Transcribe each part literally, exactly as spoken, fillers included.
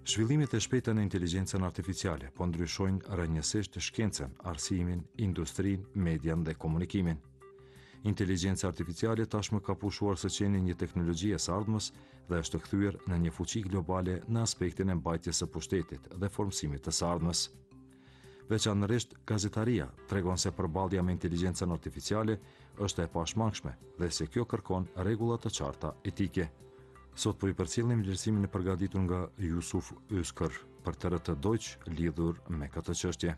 Zhvillimet e shpejta në inteligjencën artificiale po ndryshojnë rrënjësisht shkencën, arsimin, industrinë, median dhe komunikimin. Inteligjenca artificiale tashmë ka pushuar së qeni një teknologji e së ardhmës dhe është kthyer në një fuqi globale në aspektin e mbajtjes së pushtetit dhe formësimit të së ardhmës. Veçanërisht gazetaria tregon se përballja me inteligjencën artificiale është e pashmangshme dhe se kjo kërkon rregulla të qarta etike. Sot po i përcjellim vlerësimin e përgatitur nga Yusuf Özkër për T R T Deutsch lidhur me këtë çështje.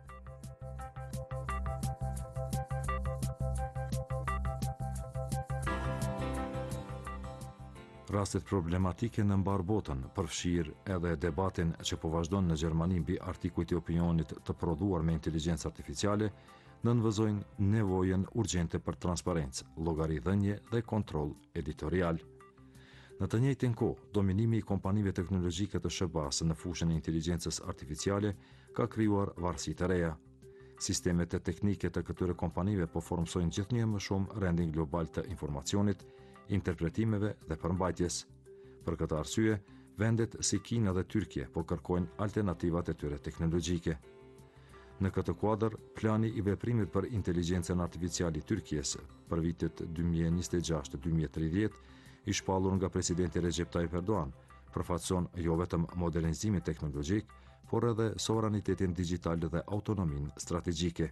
Rastet problematike në mbar botën përfshirë edhe debatin që po vazhdon në Gjermani mbi artikujt e opinionit të prodhuar me inteligjencë artificiale, nënvëzojnë nevojën urgjente për transparencë, llogaridhënie dhe kontroll editorial. Në të njëjtën kohë, dominimi i kompanive teknologjike të S B A-s në fushën e inteligjencës artificiale ka krijuar varësi të reja. Sistemet e teknike të këtyre kompanive po formsojnë gjithnjë më shumë rendin global të informacionit, interpretimeve dhe përmbajtjes. Për këtë arsye, vendet si Kina dhe Tyrkia po kërkojnë alternativat e tyre teknologjike. Në këtë kuadër, plani i veprimit për inteligjencën artificiale i Tyrkisë për vitet dy mijë e njëzet e gjashtë deri në dy mijë e tridhjetë i shpallur nga presidenti Recep Tayyip Erdogan, përfaqëson jo vetëm modernizimin teknologjik, por edhe sovranitetin digital dhe autonominë strategjike.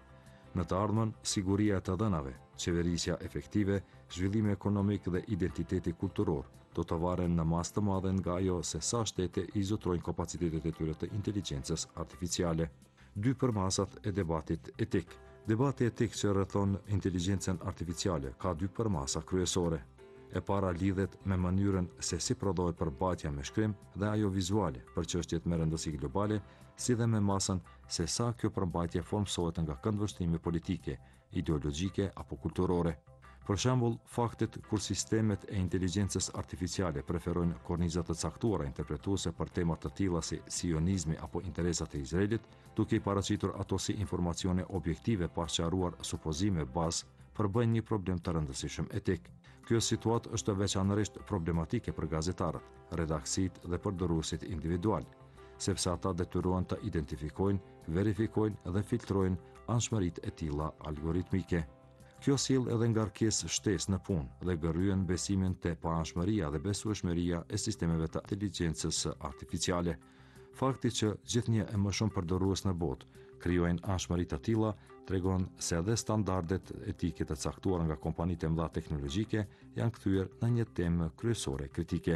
Në të ardhmen, siguria e të dhënave, qeverisja efektive, zhvillimi ekonomik dhe identiteti kulturor do të varen në masë të madhe nga ajo se sa shtete i zotrojnë kapacitetet e tyre të inteligjencës artificiale. Dy përmasat e debatit etik. Debati etik që rrethon inteligjencën artificiale ka dy përmasa kryesore. E para lidhet me mënyrën se si prodhohet përbajtja me shkrim dhe ajo vizuale për çështjet me rëndësi globale, si dhe me masën se sa kjo përbajtje formsohet nga këndvështrime politike, ideologjike apo kulturore. Për shembull, faktet kur sistemet e inteligjencës artificiale preferojnë korniza të caktuara interpretuese për tema të tilla si sionizmi apo interesat e Izraelit, duke i paraqitur ato si informacione objektive pa sqaruar supozime bazë, përbën një problem të rëndësishëm etik. Kjo situatë është veçanërisht problematike për gazetarët, redaksit dhe përdoruesit individual, sepse ata detyrohen të identifikojnë, verifikojnë dhe filtrojnë anshmëritë e tilla algoritmike. Kjo sjell edhe ngarkesë shtesë në punë dhe gërryen besimin te paanshmëria dhe besueshmëria e sistemeve të inteligjencës artificiale. Fakti që gjithnjë e më shumë përdorues në botë krijojnë anshmëri të tilla tregon se edhe standardet etike të caktuara nga kompanitë e mëdha teknologjike janë kthyer në një temë kryesore kritike.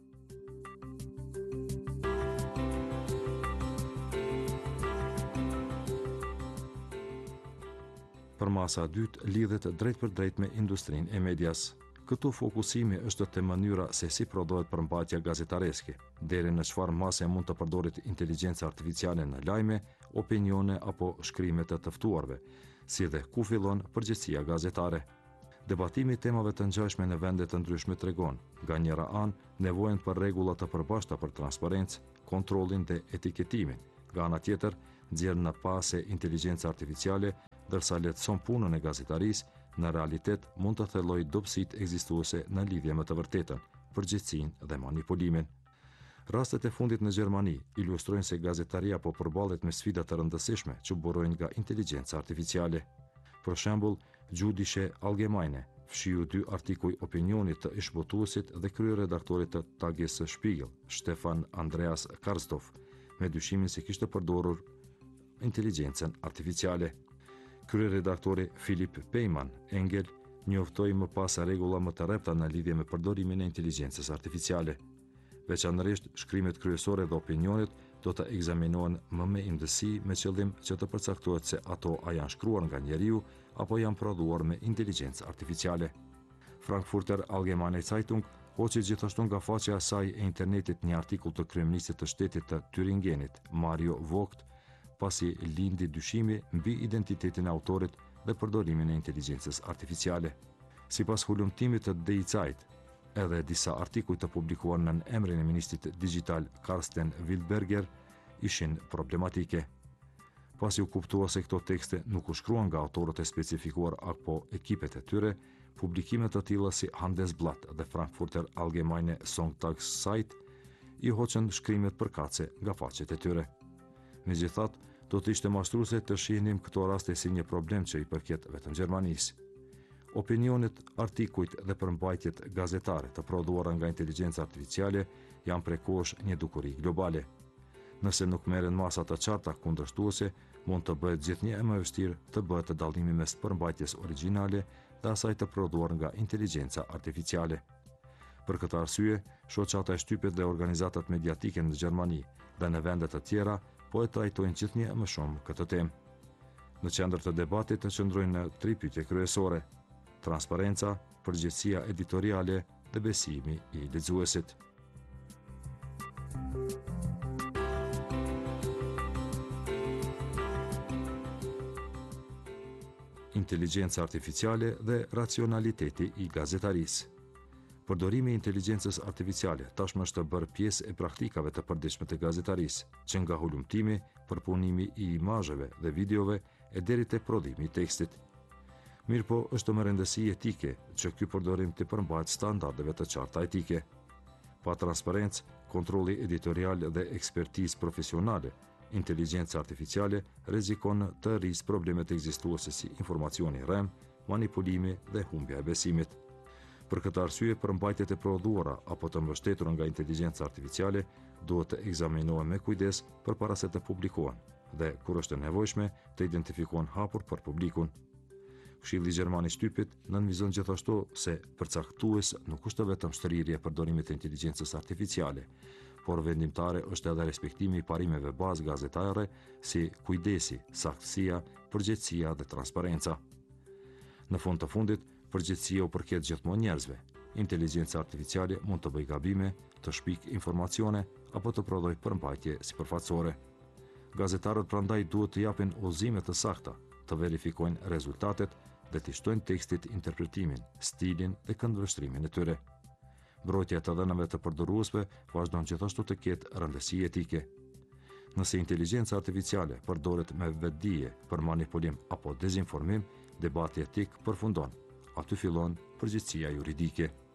Përmasa e dytë lidhet drejt për drejt me industrinë e medias. Këtu fokusimi është te mënyra se si prodhohet përmbajtja gazetareske, deri në çfarë mase mund të përdoret inteligjenca artificiale në lajme, opinione apo shkrime të të ftuarve, si dhe ku fillon përgjegjësia gazetare. Debatimi i temave të ngjashme në vende të ndryshme tregon, nga njëra anë, nevojën për rregulla të përbashkëta për transparencë, kontrollin dhe etiketimin. Nga ana tjetër, nxjerr në pa se inteligjenca artificiale, ndërsa lehtëson punën e gazetarisë, në realitet mund të thellojë dobësitë ekzistuese në lidhje me të vërtetën, përgjegjësinë dhe manipulimin. Rastet e fundit në Gjermani ilustrojnë se gazetaria po përballet me sfida të rëndësishme që burojnë nga inteligjenca artificiale. Për shembull, Judische Allgemeine fshiu dy artikuj opinionit të ish-botuesit dhe kryeredaktorit të Tagesspiegel, Stefan Andreas Karsdorf, me dyshimin se kishte përdorur inteligjencën artificiale. Kryeredaktori Philip Peyman Engel njoftoi më pas rregulla më të rrepta në lidhje me përdorimin e inteligjencës artificiale. Veçanërisht shkrimet kryesore dhe opinionit do të ekzaminohen më me indësi me qëllim që të përcaktohet se ato a janë shkruar nga njeriu apo janë prodhuar me inteligjencë artificiale. Frankfurter Allgemeine Zeitung hoqi gjithashtu nga faqja e saj e internetit një artikull të kryeministit të shtetit të Thüringenit, Mario Vogt, pasi lindi dyshimi mbi identitetin e autorit dhe përdorimin e inteligjencës artificiale. Sipas hulumtimit të Die Zeit, edhe disa artikuj të publikuar në emrin e ministrit digital Karsten Wildberger ishin problematike. Pasi u kuptua se këto tekste nuk u shkruan nga autorët e specifikuar apo ekipet e tyre, publikimet të tilla si Handelsblatt dhe Frankfurter Allgemeine Sonntagszeit i hoqen shkrimet përkatëse nga faqet e tyre. Megjithatë, do të ishte mashtruese të shihnim këto raste si një problem që i përket vetëm Gjermanisë. Opinionet, artikujt dhe përmbajtjet gazetare të prodhuara nga inteligjenca artificiale janë prekosh një dukuri globale. Nëse nuk merren masa të qarta kundërshtuese, mund të bëhet gjithnjë e më vështirë të bëhet dallimi mes përmbajtjes origjinale dhe asaj të prodhuar nga inteligjenca artificiale. Për këtë arsye, shoqata e shtypet dhe organizatat mediatike në Gjermani dhe në vende të tjera po e trajtojnë gjithnjë më shumë këtë temë. Në qendër të debatit të qëndrojnë në tri pyetje kryesore: transparenca, përgjegjësia editoriale dhe besimi i lexuesit. Inteligjenca artificiale dhe racionaliteti i gazetarisë. Përdorimi i inteligjencës artificiale tashmë është bërë pjesë e praktikave të përditshme të gazetarisë, që nga hulumtimi, përpunimi i imazheve dhe videove e deri te prodhimi i tekstit. Mirëpo është më rëndësi etike që ky përdorim të përmbahet standardeve të qarta etike. Pa transparencë, kontrolli editorial dhe ekspertizë profesionale, inteligjenca artificiale rrezikon të rrisë problemet ekzistuese si informacioni rrem, manipulimi dhe humbja e besimit. Për këtë arsye, përmbajtjet e prodhuara apo të mbështetura nga inteligjenca artificiale duhet të ekzaminohen me kujdes përpara se të publikohen dhe, kur është e nevojshme, të identifikohen hapur për publikun. Këshilli Gjerman i Shtypit nënvizon gjithashtu se përcaktues nuk është vetëm shtrirje e përdorimit të inteligjencës artificiale, por vendimtare është edhe respektimi i parimeve bazë gazetare si kujdesi, saktësia, përgjegjësia dhe transparenca. Në fund të fundit, përgjegjësia u përket gjithmonë njerëzve. Inteligjenca artificiale mund të bëjë gabime, të shpik informacione apo të prodhojë përmbajtje sipërfaqësore. Gazetarët prandaj duhet të japin udhëzime të sakta, të verifikojnë rezultatet dhe të shtojnë tekstit interpretimin, stilin dhe këndvështrimin e tyre. Mbrojtja e të dhënave të përdoruesve vazhdon gjithashtu të ketë rëndësi etike. Nëse inteligjenca artificiale përdoret me vetdije për manipulim apo dezinformim, debati etik përfundon. Aty fillon përgjegjësia juridike.